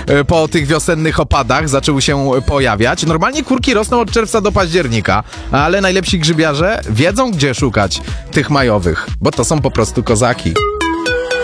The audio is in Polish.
po tych wiosennych opadach zaczęły się pojawiać. Normalnie kurki rosną od czerwca do października, ale najlepsi grzybiarze wiedzą, gdzie szukać tych majowych, bo to są po prostu kozaki.